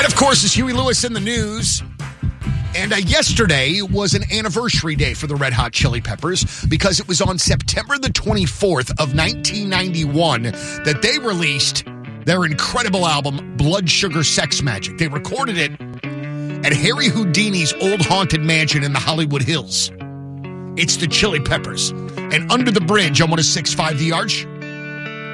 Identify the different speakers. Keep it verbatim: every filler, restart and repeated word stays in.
Speaker 1: That, of course, is Huey Lewis in the news. And uh, yesterday was an anniversary day for the Red Hot Chili Peppers because it was on September the twenty-fourth of nineteen ninety-one that they released their incredible album, Blood Sugar Sex Magic. They recorded it at Harry Houdini's old haunted mansion in the Hollywood Hills. It's the Chili Peppers. And Under the Bridge on one oh six point five The Arch,